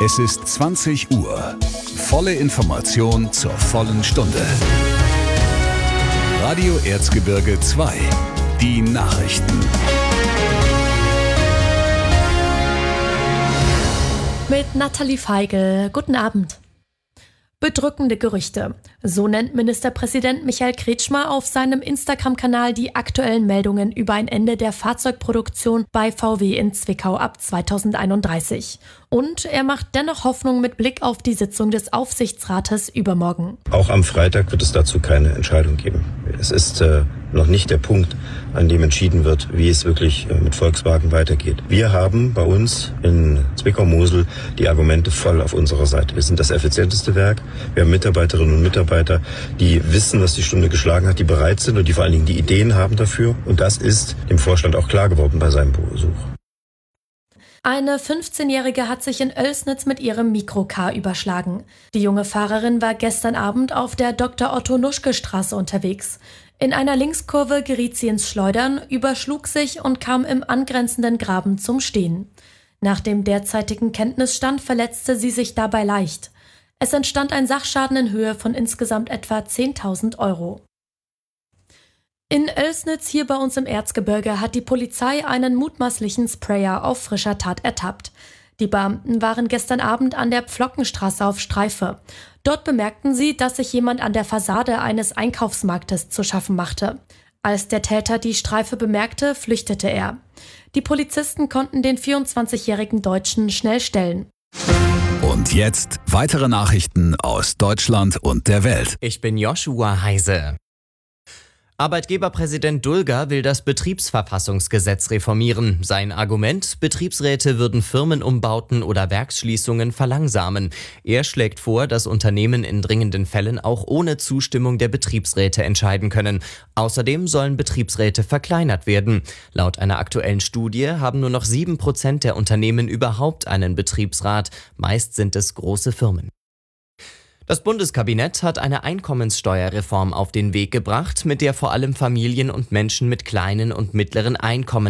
Es ist 20 Uhr. Volle Information zur vollen Stunde. Radio Erzgebirge 2. Die Nachrichten. Mit Nathalie Feigl. Guten Abend. Bedrückende Gerüchte. So nennt Ministerpräsident Michael Kretschmer auf seinem Instagram-Kanal die aktuellen Meldungen über ein Ende der Fahrzeugproduktion bei VW in Zwickau ab 2031. Und er macht dennoch Hoffnung mit Blick auf die Sitzung des Aufsichtsrates übermorgen. Auch am Freitag wird es dazu keine Entscheidung geben. Es ist noch nicht der Punkt, an dem entschieden wird, wie es wirklich mit Volkswagen weitergeht. Wir haben bei uns in Zwickau-Mosel die Argumente voll auf unserer Seite. Wir sind das effizienteste Werk. Wir haben Mitarbeiterinnen und Mitarbeiter, die wissen, was die Stunde geschlagen hat, die bereit sind und die vor allen Dingen die Ideen haben dafür. Und das ist dem Vorstand auch klar geworden bei seinem Besuch. Eine 15-Jährige hat sich in Oelsnitz mit ihrem Mikrocar überschlagen. Die junge Fahrerin war gestern Abend auf der Dr.-Otto-Nuschke-Straße unterwegs. In einer Linkskurve geriet sie ins Schleudern, überschlug sich und kam im angrenzenden Graben zum Stehen. Nach dem derzeitigen Kenntnisstand verletzte sie sich dabei leicht. Es entstand ein Sachschaden in Höhe von insgesamt etwa 10.000 Euro. In Oelsnitz, hier bei uns im Erzgebirge, hat die Polizei einen mutmaßlichen Sprayer auf frischer Tat ertappt. Die Beamten waren gestern Abend an der Pflockenstraße auf Streife. Dort bemerkten sie, dass sich jemand an der Fassade eines Einkaufsmarktes zu schaffen machte. Als der Täter die Streife bemerkte, flüchtete er. Die Polizisten konnten den 24-jährigen Deutschen schnell stellen. Und jetzt weitere Nachrichten aus Deutschland und der Welt. Ich bin Joshua Heise. Arbeitgeberpräsident Dulger will das Betriebsverfassungsgesetz reformieren. Sein Argument: Betriebsräte würden Firmenumbauten oder Werksschließungen verlangsamen. Er schlägt vor, dass Unternehmen in dringenden Fällen auch ohne Zustimmung der Betriebsräte entscheiden können. Außerdem sollen Betriebsräte verkleinert werden. Laut einer aktuellen Studie haben nur noch 7% der Unternehmen überhaupt einen Betriebsrat. Meist sind es große Firmen. Das Bundeskabinett hat eine Einkommenssteuerreform auf den Weg gebracht, mit der vor allem Familien und Menschen mit kleinen und mittleren Einkommen